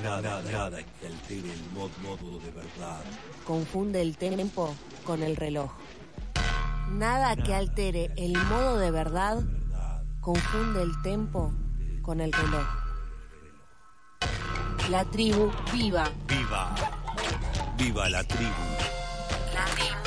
Nada que altere el modo de verdad. Confunde el tiempo con el reloj. Nada que altere el modo de verdad confunde el tiempo con el reloj. La tribu viva. Viva la tribu. La tribu.